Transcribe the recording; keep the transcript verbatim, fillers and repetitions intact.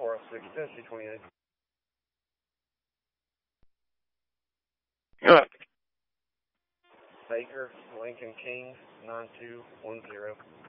four oh six, Tennessee twenty-eight. You're up. Baker, Lincoln King, nine two one zero.